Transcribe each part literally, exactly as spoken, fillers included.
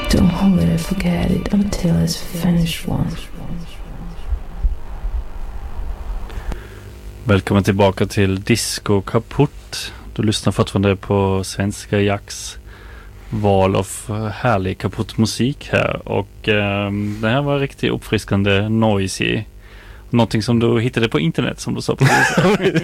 Don't hold it or forget it until it's finished once. Välkommen tillbaka till Disco Kaputt. Du lyssnar fortfarande på Svenska Jacks val av härlig kaputt musik här. Och eh, det här var riktigt uppfriskande noisy. Någonting som du hittade på internet, som du sa precis.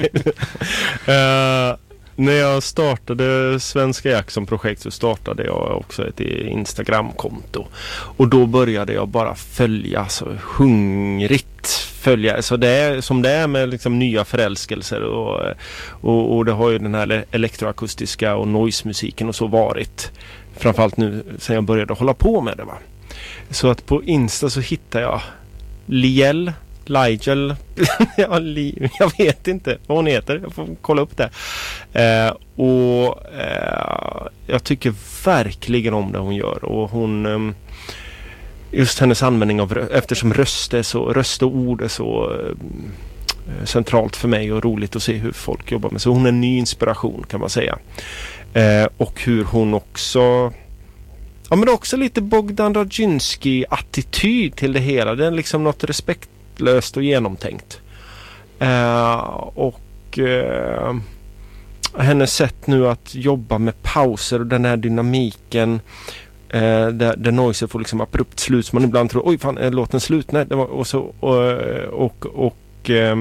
uh, när jag startade Svenska Jack som projekt så startade jag också ett Instagram-konto. Och då började jag bara följa så hungrigt. Följa, så det är som det är med liksom nya förälskelser och, och, och det har ju den här elektroakustiska och noise-musiken och så varit. Framförallt nu sen jag började hålla på med det, va. Så att på Insta så hittar jag Liel Ligel, ja, li, jag vet inte vad hon heter, jag får kolla upp det. Eh, och eh, jag tycker verkligen om det hon gör. Och hon, eh, just hennes användning av, eftersom röst, är så, röst och ord är så eh, centralt för mig och roligt att se hur folk jobbar med. Så hon är en ny inspiration, kan man säga. Eh, och hur hon också... Ja, men också lite Bogdan Roginski-attityd till det hela. Det är liksom något respektlöst och genomtänkt. Eh, och eh, hennes sätt nu att jobba med pauser och den här dynamiken eh, där, där noiser får liksom abrupt slut. Så man ibland tror, oj fan, är låten slut? Nej, det var, och så och, och, och eh,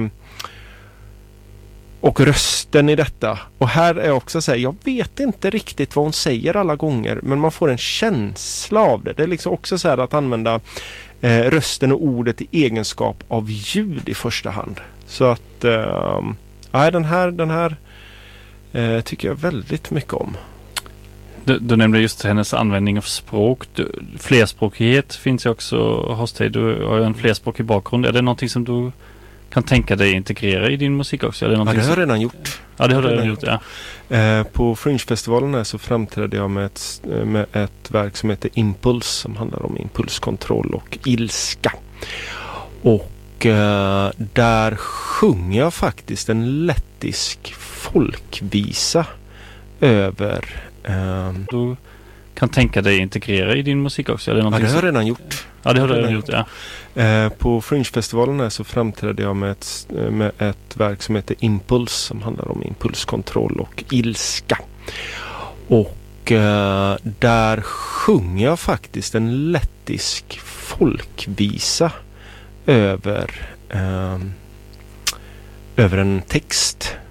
Och rösten i detta. Och här är också så här, jag vet inte riktigt vad hon säger alla gånger, men man får en känsla av det. Det är liksom också så här att använda eh, rösten och ordet i egenskap av ljud i första hand. Så att eh, ja, den här, den här eh, tycker jag väldigt mycket om. Du, du nämnde just hennes användning av språk. Du, flerspråkighet finns ju också hos dig. Du har ju en flerspråkig bakgrund. Är det någonting som du kan tänka dig integrera i din musik också? Är det ja, det har jag som... redan gjort. Ja, det har du redan gjort, ja. Eh, på Fringe-festivalen så framträdde jag med ett, med ett verk som heter Impuls, som handlar om impulskontroll och ilska. Och eh, där sjunger jag faktiskt en lettisk folkvisa över... Eh, du kan tänka dig integrera i din musik också? Är det ja, det har jag som... redan gjort. Ja, det har du redan gjort, ja. Eh, på Fringe-festivalen så framträdde jag med ett, med ett verk som heter Impuls, som handlar om impulskontroll och ilska. Och eh, där sjunger jag faktiskt en lettisk folkvisa över, eh, över en text